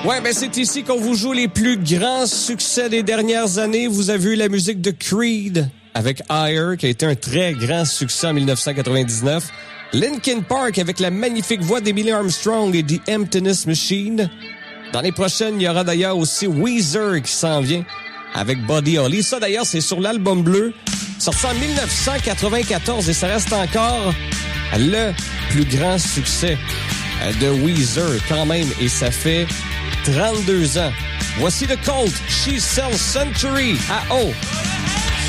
Ouais, ben c'est ici qu'on vous joue les plus grands succès des dernières années. Vous avez vu la musique de Creed avec Higher, qui a été un très grand succès en 1999. Linkin Park avec la magnifique voix d'Emily Armstrong et The Emptiness Machine. Dans les prochaines, il y aura d'ailleurs aussi Weezer qui s'en vient avec Buddy Holly. Ça d'ailleurs, c'est sur l'album bleu, sorti en 1994 et ça reste encore le plus grand succès de Weezer quand même. Et ça fait 32 ans. Voici The Cult, She Sells Century à O.